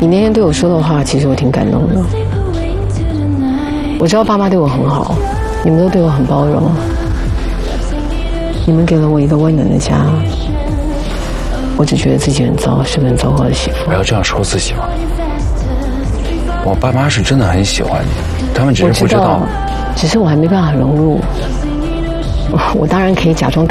你那天对我说的话，其实我挺感动的。我知道爸妈对我很好，你们都对我很包容，你们给了我一个温暖的家。我只觉得自己很糟，是个很糟糕的媳妇。 不要这样说自己嘛。我爸妈是真的很喜欢你，他们只是不知道。 只是我还没办法融入。我当然可以假装。